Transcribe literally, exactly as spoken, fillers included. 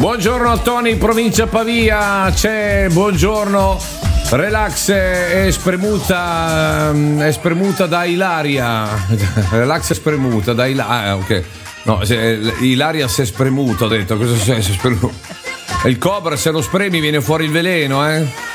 Buongiorno a Tony, provincia Pavia. C'è buongiorno. Relax è spremuta, è spremuta da Ilaria. Relax è spremuta da Ilaria. Ah, ok. No, se, Ilaria si è spremuta, ho detto. Cosa si è spremuta? Il cobra, se lo spremi viene fuori il veleno, eh?